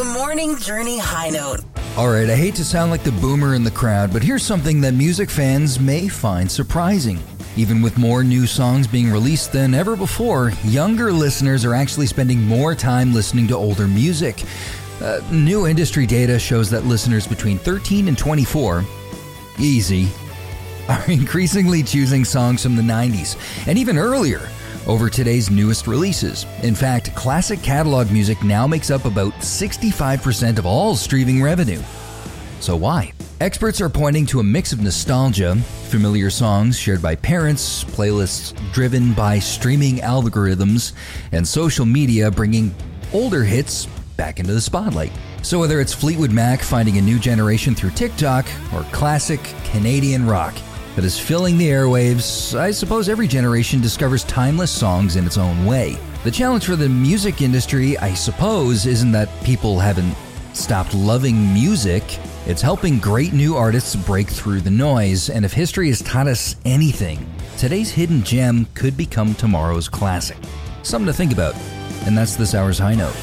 The Morning Journey High Note. Alright, I hate to sound like the boomer in the crowd, but here's something that music fans may find surprising. Even with more new songs being released than ever before, younger listeners are actually spending more time listening to older music. New industry data shows that listeners between 13 and 24, easy, are increasingly choosing songs from the 90s and even earlier over today's newest releases. In fact, classic catalog music now makes up about 65% of all streaming revenue. So why? Experts are pointing to a mix of nostalgia, familiar songs shared by parents, playlists driven by streaming algorithms, and social media bringing older hits back into the spotlight. So whether it's Fleetwood Mac finding a new generation through TikTok, or classic Canadian rock that is filling the airwaves, I suppose every generation discovers timeless songs in its own way. The challenge for the music industry, I suppose, isn't that people haven't stopped loving music. It's helping great new artists break through the noise, and if history has taught us anything, today's hidden gem could become tomorrow's classic. Something to think about, and that's this hour's High Note.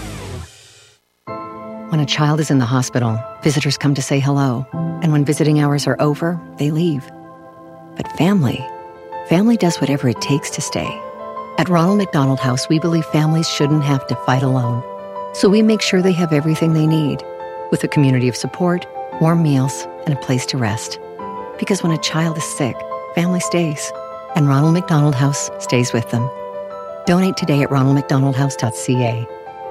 When a child is in the hospital, visitors come to say hello, and when visiting hours are over, they leave. But family does whatever it takes to stay. At Ronald McDonald House, we believe families shouldn't have to fight alone. So we make sure they have everything they need, with a community of support, warm meals, and a place to rest. Because when a child is sick, family stays, and Ronald McDonald House stays with them. Donate today at ronaldmcdonaldhouse.ca.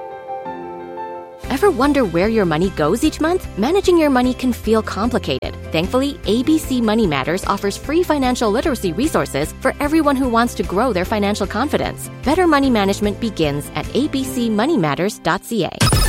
Ever wonder where your money goes each month? Managing your money can feel complicated. Thankfully, ABC Money Matters offers free financial literacy resources for everyone who wants to grow their financial confidence. Better money management begins at abcmoneymatters.ca.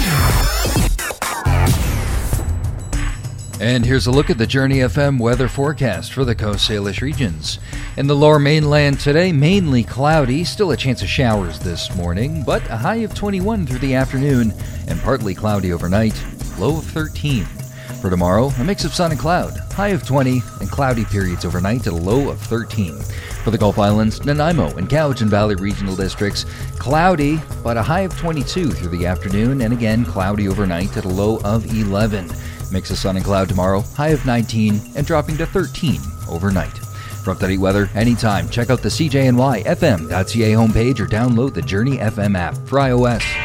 And here's a look at the Journey FM weather forecast for the Coast Salish regions. In the lower mainland today, mainly cloudy, still a chance of showers this morning, but a high of 21 through the afternoon and partly cloudy overnight, low of 13. For tomorrow, a mix of sun and cloud, high of 20 and cloudy periods overnight at a low of 13. For the Gulf Islands, Nanaimo and Cowichan Valley regional districts, cloudy, but a high of 22 through the afternoon and again cloudy overnight at a low of 11. Mix of sun and cloud tomorrow, high of 19 and dropping to 13 overnight. For up-to-date weather anytime, check out the CJNY FM.ca homepage or download the Journey FM app for iOS.